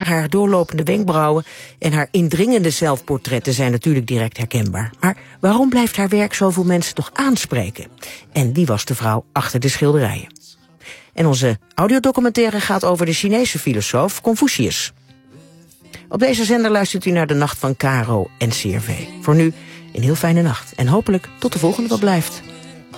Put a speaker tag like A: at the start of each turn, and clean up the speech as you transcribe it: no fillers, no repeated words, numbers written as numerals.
A: haar doorlopende wenkbrauwen en haar indringende zelfportretten zijn natuurlijk direct herkenbaar. Maar waarom blijft haar werk zoveel mensen toch aanspreken? En wie was de vrouw achter de schilderijen? En onze audiodocumentaire gaat over de Chinese filosoof Confucius. Op deze zender luistert u naar De Nacht van Caro en CRV. Voor nu een heel fijne nacht en hopelijk tot de volgende wat blijft.